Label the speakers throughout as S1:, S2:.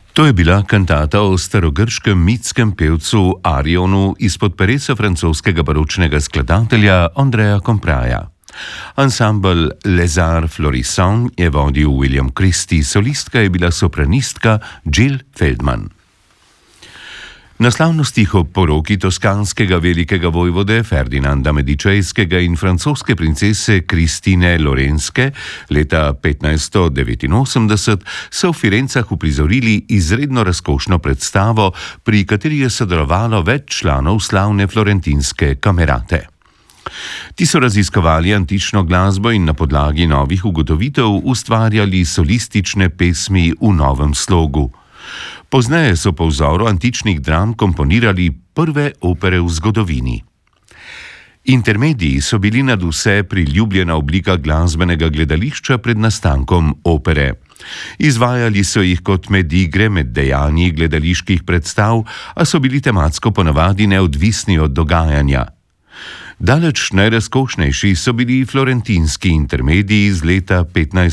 S1: To je bila kantata o starogrškem mitskem pevcu Arionu izpod peresa francoskega baročnega skladatelja Andreja Compraja. Ansambel Les Arts Florissants je vodil William Christie, solistka je bila sopranistka Jill Feldman. Na slavnostih ob poroki toskanskega velikega vojvode Ferdinanda Medičejskega in francoske princese Kristine Lorenske leta 1589 so v Firencah uprizorili izredno razkošno predstavo, pri kateri je sodelovalo več članov slavne florentinske kamerate. Ti so raziskovali antično glasbo in na podlagi novih ugotovitev ustvarjali solistične pesmi v novem slogu. Pozneje so po vzoru antičnih dram komponirali prve opere v zgodovini. Intermediji so bili nadvse priljubljena oblika glasbenega gledališča pred nastankom opere. Izvajali so jih kot medigre med dejanji gledaliških predstav, a so bili tematsko ponavadi neodvisni od dogajanja. Daleč najrazkošnejši so bili florentinski intermediji iz leta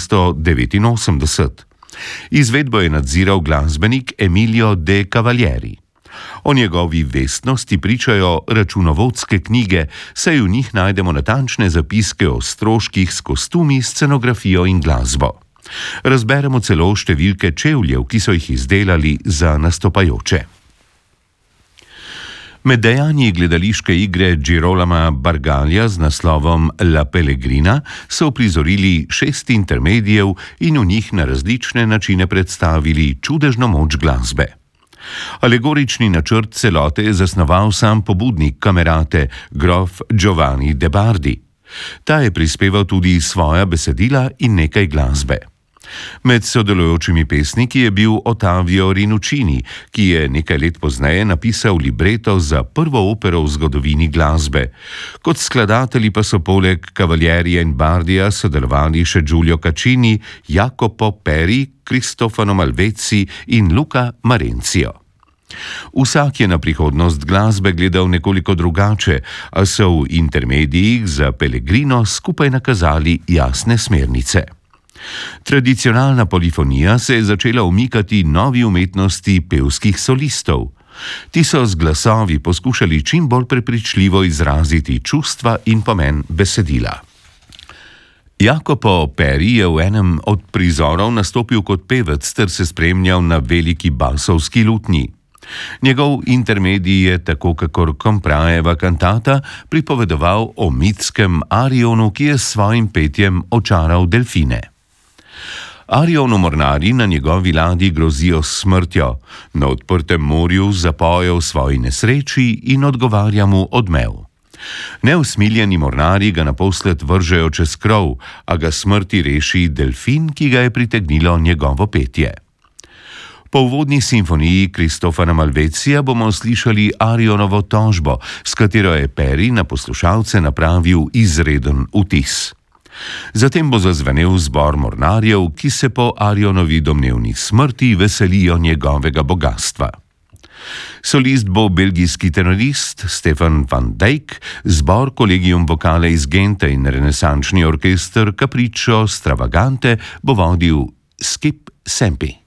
S1: 1589. Izvedbo je nadziral glasbenik Emilio de Cavalieri. O njegovi vestnosti pričajo računovodske knjige, saj v njih najdemo natančne zapiske o stroških s kostumi, scenografijo in glasbo. Razberemo celo številke čevljev, ki so jih izdelali za nastopajoče. Med dejanji gledališke igre Girolama Bargalja z naslovom La Pellegrina so uprizorili 6 intermedijev in v njih na različne načine predstavili čudežno moč glasbe. Alegorični načrt celote je zasnoval sam pobudnik kamerate, grof Giovanni de Bardi. Ta je prispeval tudi svoja besedila in nekaj glasbe. Med sodelujočimi pesniki je bil Ottavio Rinuccini, ki je nekaj let pozneje napisal libreto za prvo opero v zgodovini glasbe. Kot skladatelji pa so poleg Cavalierija in Bardija sodelovali še Giulio Caccini, Jacopo Peri, Cristofano Malvezzi in Luca Marenzio. Vsak je na prihodnost glasbe gledal nekoliko drugače, a so v intermedijih za Pellegrino skupaj nakazali jasne smernice. Tradicionalna polifonija se je začela umikati novi umetnosti pevskih solistov. Ti so z glasovi poskušali čim bolj prepričljivo izraziti čustva in pomen besedila. Jacopo Peri je v enem od prizorov nastopil kot pevec ter se spremljal na veliki basovski lutnji. Njegov intermedij je, tako kakor Comprajeva kantata, pripovedoval o mitskem Arionu, ki je s svojim petjem očaral delfine. Arionu mornarji na njegovi ladji grozijo s smrtjo, na odprtem morju zapojejo v svoji nesreči in odgovarja mu odmev. Neusmiljeni mornarji ga naposled vržejo čez krov, a ga smrti reši delfin, ki ga je pritegnilo njegovo petje. Po uvodni simfoniji Cristofana Malvezzija bomo slišali Arionovo tožbo, s katero je Peri na poslušalce napravil izreden vtis. Zatem bo zazvenel zbor mornarjev, ki se po Arionovi domnevni smrti veselijo njegovega bogastva. Solist bo belgijski tenorist Stefan van Dijk, zbor Collegium Vocale iz Genta in renesančni orkester Capriccio Stravagante bo vodil Skip Sempi.